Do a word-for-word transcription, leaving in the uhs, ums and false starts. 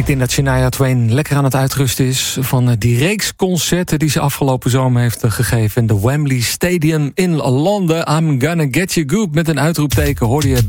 Ik denk dat Shania Twain lekker aan het uitrusten is van die reeks concerten die ze afgelopen zomer heeft gegeven in de Wembley Stadium in Londen. I'm gonna get you good met een uitroepteken hoorde je